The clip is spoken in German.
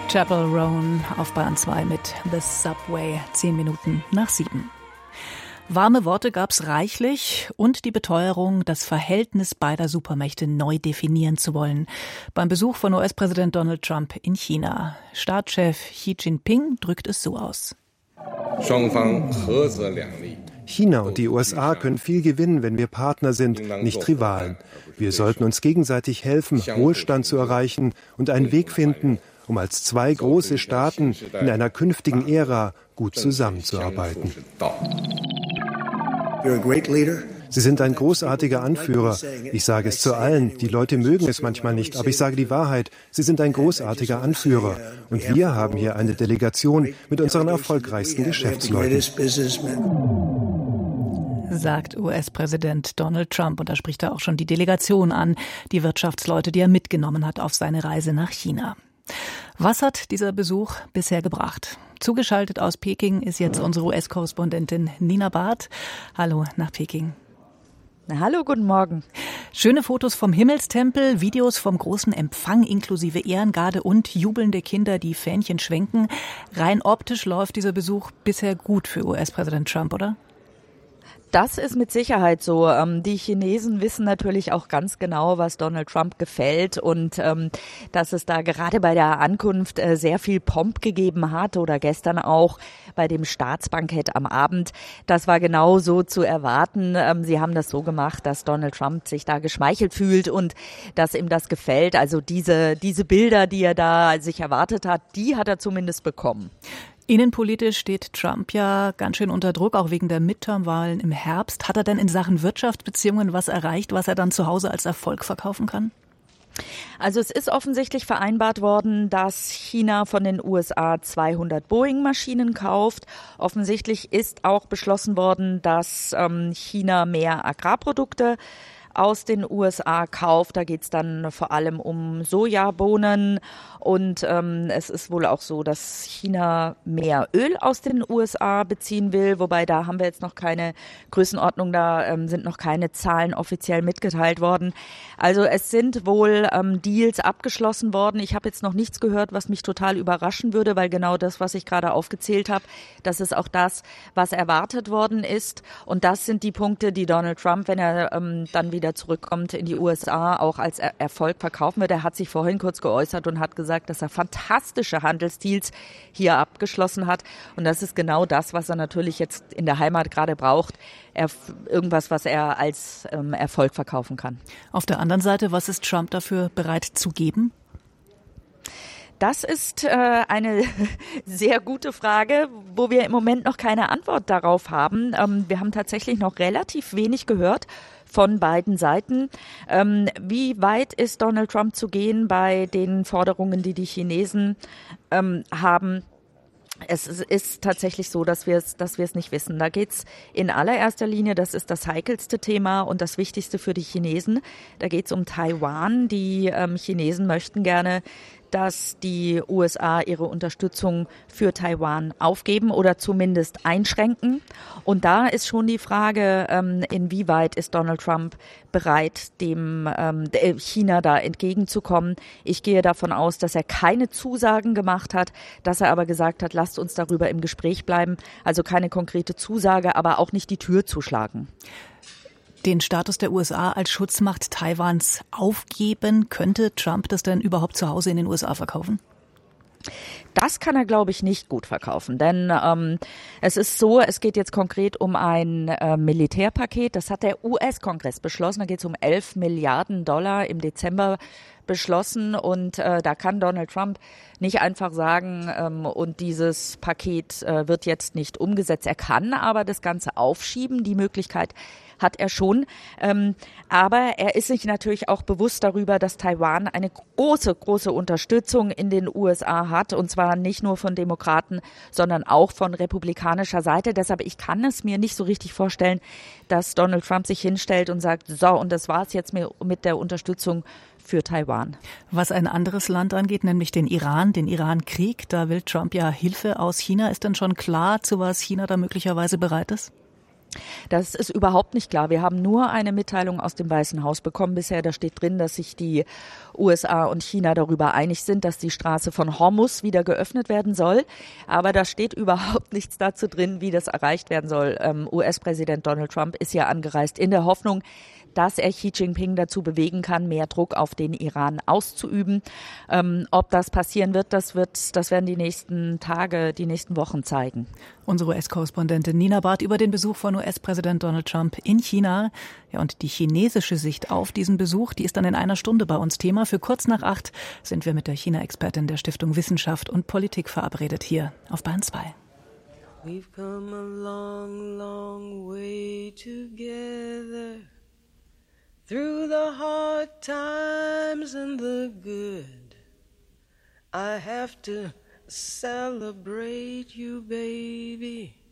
Chapel Roan auf Bayern 2 mit The Subway, 7:10. Warme Worte gab's reichlich und die Beteuerung, das Verhältnis beider Supermächte neu definieren zu wollen. Beim Besuch von US-Präsident Donald Trump in China. Staatschef Xi Jinping drückt es so aus. China und die USA können viel gewinnen, wenn wir Partner sind, nicht Rivalen. Wir sollten uns gegenseitig helfen, Wohlstand zu erreichen und einen Weg finden, um als zwei große Staaten in einer künftigen Ära gut zusammenzuarbeiten. Sie sind ein großartiger Anführer. Ich sage es zu allen. Die Leute mögen es manchmal nicht, aber ich sage die Wahrheit. Sie sind ein großartiger Anführer. Und wir haben hier eine Delegation mit unseren erfolgreichsten Geschäftsleuten. Sagt US-Präsident Donald Trump. Und da spricht er auch schon die Delegation an, die Wirtschaftsleute, die er mitgenommen hat auf seine Reise nach China. Was hat dieser Besuch bisher gebracht? Zugeschaltet aus Peking ist jetzt unsere US-Korrespondentin Nina Barth. Hallo nach Peking. Hallo, guten Morgen. Schöne Fotos vom Himmelstempel, Videos vom großen Empfang inklusive Ehrengarde und jubelnde Kinder, die Fähnchen schwenken. Rein optisch läuft dieser Besuch bisher gut für US-Präsident Trump, oder? Das ist mit Sicherheit so. Die Chinesen wissen natürlich auch ganz genau, was Donald Trump gefällt und dass es da gerade bei der Ankunft sehr viel Pomp gegeben hat oder gestern auch bei dem Staatsbankett am Abend. Das war genau so zu erwarten. Sie haben das so gemacht, dass Donald Trump sich da geschmeichelt fühlt und dass ihm das gefällt. Also diese Bilder, die er da sich erwartet hat, die hat er zumindest bekommen. Innenpolitisch steht Trump ja ganz schön unter Druck, auch wegen der Midterm-Wahlen im Herbst. Hat er denn in Sachen Wirtschaftsbeziehungen was erreicht, was er dann zu Hause als Erfolg verkaufen kann? Also es ist offensichtlich vereinbart worden, dass China von den USA 200 Boeing-Maschinen kauft. Offensichtlich ist auch beschlossen worden, dass China mehr Agrarprodukte aus den USA kauft. Da geht's dann vor allem um Sojabohnen und es ist wohl auch so, dass China mehr Öl aus den USA beziehen will, wobei da haben wir jetzt noch keine Größenordnung, da sind noch keine Zahlen offiziell mitgeteilt worden. Also es sind wohl Deals abgeschlossen worden. Ich habe jetzt noch nichts gehört, was mich total überraschen würde, weil genau das, was ich gerade aufgezählt habe, das ist auch das, was erwartet worden ist. Und das sind die Punkte, die Donald Trump, wenn er dann wieder zurückkommt in die USA, auch als Erfolg verkaufen wird. Er hat sich vorhin kurz geäußert und hat gesagt, dass er fantastische Handelsdeals hier abgeschlossen hat. Und das ist genau das, was er natürlich jetzt in der Heimat gerade braucht. Irgendwas, was er als Erfolg verkaufen kann. Auf der anderen Seite, was ist Trump dafür bereit zu geben? Das ist eine sehr gute Frage, wo wir im Moment noch keine Antwort darauf haben. Wir haben tatsächlich noch relativ wenig gehört von beiden Seiten. Wie weit ist Donald Trump zu gehen bei den Forderungen, die die Chinesen haben? Es ist tatsächlich so, dass wir es nicht wissen. Da geht's in allererster Linie, das ist das heikelste Thema und das Wichtigste für die Chinesen. Da geht's um Taiwan. Die Chinesen möchten gerne, dass die USA ihre Unterstützung für Taiwan aufgeben oder zumindest einschränken. Und da ist schon die Frage, inwieweit ist Donald Trump bereit, dem China da entgegenzukommen. Ich gehe davon aus, dass er keine Zusagen gemacht hat, dass er aber gesagt hat, lasst uns darüber im Gespräch bleiben. Also keine konkrete Zusage, aber auch nicht die Tür zuschlagen. Den Status der USA als Schutzmacht Taiwans aufgeben, könnte Trump das denn überhaupt zu Hause in den USA verkaufen? Das kann er, glaube ich, nicht gut verkaufen, denn es ist so, es geht jetzt konkret um ein Militärpaket. Das hat der US-Kongress beschlossen. Da geht es um 11 Milliarden Dollar im Dezember beschlossen und da kann Donald Trump nicht einfach sagen, und dieses Paket wird jetzt nicht umgesetzt. Er kann aber das Ganze aufschieben. Die Möglichkeit hat er schon. Aber er ist sich natürlich auch bewusst darüber, dass Taiwan eine große, große Unterstützung in den USA hat. Und zwar nicht nur von Demokraten, sondern auch von republikanischer Seite. Deshalb, ich kann es mir nicht so richtig vorstellen, dass Donald Trump sich hinstellt und sagt, so, und das war's jetzt mit der Unterstützung für Taiwan. Was ein anderes Land angeht, nämlich den Iran-Krieg, da will Trump ja Hilfe aus China. Ist denn schon klar, zu was China da möglicherweise bereit ist? Das ist überhaupt nicht klar. Wir haben nur eine Mitteilung aus dem Weißen Haus bekommen bisher. Da steht drin, dass sich die USA und China darüber einig sind, dass die Straße von Hormuz wieder geöffnet werden soll. Aber da steht überhaupt nichts dazu drin, wie das erreicht werden soll. US-Präsident Donald Trump ist ja angereist in der Hoffnung, dass er Xi Jinping dazu bewegen kann, mehr Druck auf den Iran auszuüben. Ob das passieren wird, das werden die nächsten Tage, die nächsten Wochen zeigen. Unsere US-Korrespondentin Nina Barth über den Besuch von US-Präsident Donald Trump in China. Ja, und die chinesische Sicht auf diesen Besuch, die ist dann in einer Stunde bei uns Thema. Für kurz nach 8 sind wir mit der China-Expertin der Stiftung Wissenschaft und Politik verabredet hier auf Bayern 2. We've come a long, long way together. Through the hard times and the good, I have to celebrate you, baby.